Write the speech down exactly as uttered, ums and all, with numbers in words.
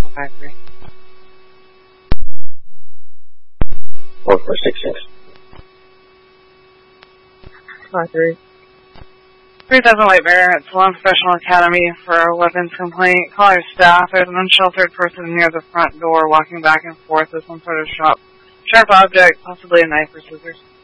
Echo five three. four four six six. five three. three thousand White Bear at Salon Professional Academy for a weapons complaint. Call your staff. There's an unsheltered person near the front door walking back and forth with some sort of sharp, sharp object, possibly a knife or scissors.